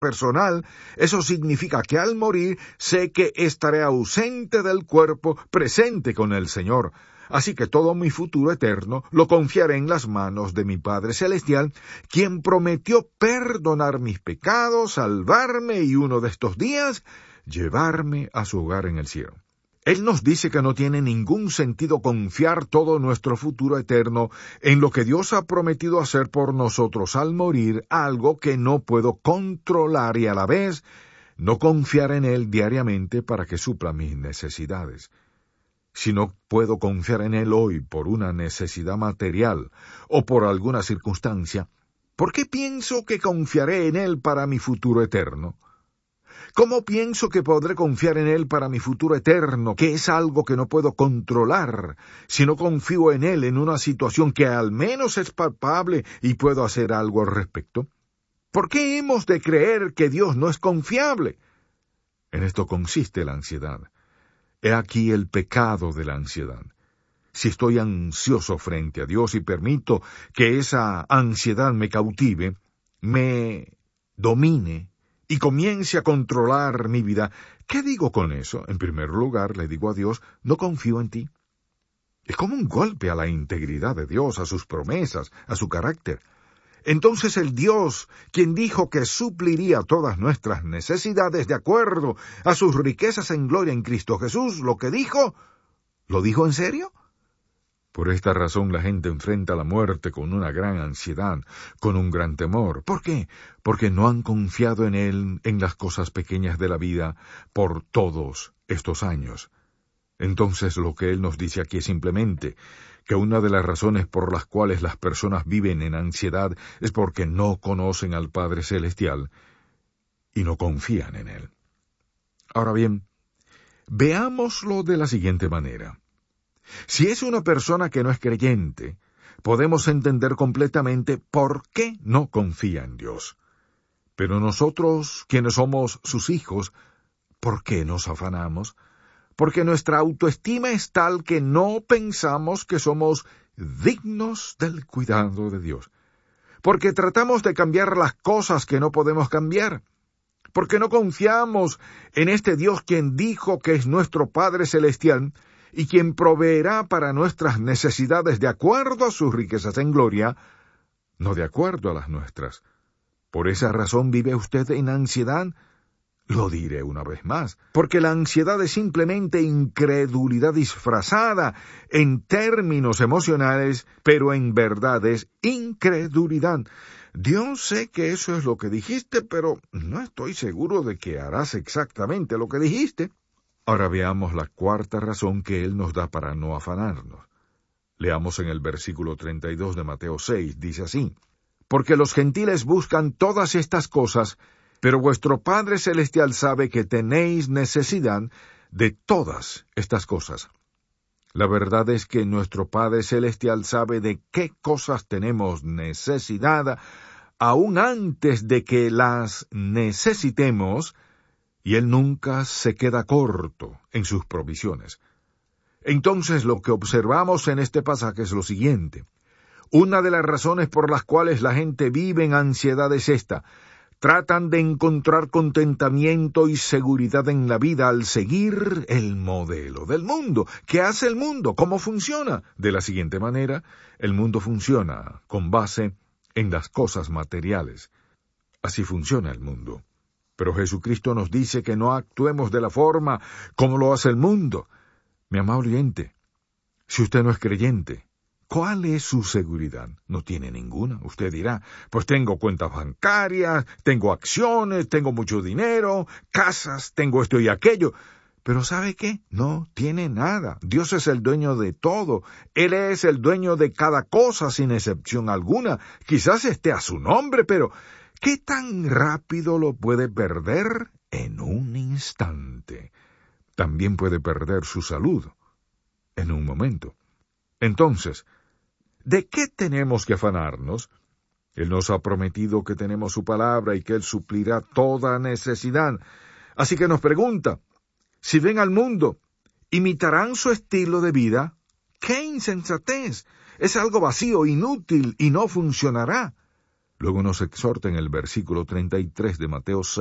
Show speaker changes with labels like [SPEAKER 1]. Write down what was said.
[SPEAKER 1] personal, eso significa que al morir sé que estaré ausente del cuerpo, presente con el Señor. Así que todo mi futuro eterno lo confiaré en las manos de mi Padre Celestial, quien prometió perdonar mis pecados, salvarme y uno de estos días llevarme a su hogar en el cielo. Él nos dice que no tiene ningún sentido confiar todo nuestro futuro eterno en lo que Dios ha prometido hacer por nosotros al morir, algo que no puedo controlar, y a la vez no confiar en Él diariamente para que supla mis necesidades. Si no puedo confiar en Él hoy por una necesidad material o por alguna circunstancia, ¿por qué pienso que confiaré en Él para mi futuro eterno? ¿Cómo pienso que podré confiar en Él para mi futuro eterno, que es algo que no puedo controlar, si no confío en Él en una situación que al menos es palpable y puedo hacer algo al respecto? ¿Por qué hemos de creer que Dios no es confiable? En esto consiste la ansiedad. He aquí el pecado de la ansiedad. Si estoy ansioso frente a Dios y permito que esa ansiedad me cautive, me domine y comience a controlar mi vida, ¿qué digo con eso? En primer lugar, le digo a Dios, no confío en ti. Es como un golpe a la integridad de Dios, a sus promesas, a su carácter. Entonces el Dios, quien dijo que supliría todas nuestras necesidades de acuerdo a sus riquezas en gloria en Cristo Jesús, ¿lo dijo en serio? Por esta razón la gente enfrenta la muerte con una gran ansiedad, con un gran temor. ¿Por qué? Porque no han confiado en Él en las cosas pequeñas de la vida por todos estos años. Entonces lo que Él nos dice aquí es simplemente que una de las razones por las cuales las personas viven en ansiedad es porque no conocen al Padre Celestial y no confían en Él. Ahora bien, veámoslo de la siguiente manera. Si es una persona que no es creyente, podemos entender completamente por qué no confía en Dios. Pero nosotros, quienes somos sus hijos, ¿por qué nos afanamos? Porque nuestra autoestima es tal que no pensamos que somos dignos del cuidado de Dios. Porque tratamos de cambiar las cosas que no podemos cambiar. Porque no confiamos en este Dios quien dijo que es nuestro Padre Celestial y quien proveerá para nuestras necesidades de acuerdo a sus riquezas en gloria, no de acuerdo a las nuestras. ¿Por esa razón vive usted en ansiedad? Lo diré una vez más, porque la ansiedad es simplemente incredulidad disfrazada en términos emocionales, pero en verdad es incredulidad. Dios, sé que eso es lo que dijiste, pero no estoy seguro de que harás exactamente lo que dijiste. Ahora veamos la cuarta razón que Él nos da para no afanarnos. Leamos en el versículo 32 de Mateo 6, dice así: Porque los gentiles buscan todas estas cosas, pero vuestro Padre Celestial sabe que tenéis necesidad de todas estas cosas. La verdad es que nuestro Padre Celestial sabe de qué cosas tenemos necesidad, aún antes de que las necesitemos, y Él nunca se queda corto en sus provisiones. Entonces lo que observamos en este pasaje es lo siguiente. Una de las razones por las cuales la gente vive en ansiedad es esta: tratan de encontrar contentamiento y seguridad en la vida al seguir el modelo del mundo. ¿Qué hace el mundo? ¿Cómo funciona? De la siguiente manera, el mundo funciona con base en las cosas materiales. Así funciona el mundo. Pero Jesucristo nos dice que no actuemos de la forma como lo hace el mundo. Mi amado oyente, si usted no es creyente, ¿cuál es su seguridad? No tiene ninguna. Usted dirá, pues tengo cuentas bancarias, tengo acciones, tengo mucho dinero, casas, tengo esto y aquello. Pero ¿sabe qué? No tiene nada. Dios es el dueño de todo. Él es el dueño de cada cosa sin excepción alguna. Quizás esté a su nombre, pero ¿qué tan rápido lo puede perder? En un instante. También puede perder su salud en un momento. Entonces, ¿de qué tenemos que afanarnos? Él nos ha prometido que tenemos su palabra y que Él suplirá toda necesidad. Así que nos pregunta, si ven al mundo, ¿imitarán su estilo de vida? ¡Qué insensatez! Es algo vacío, inútil y no funcionará. Luego nos exhorta en el versículo 33 de Mateo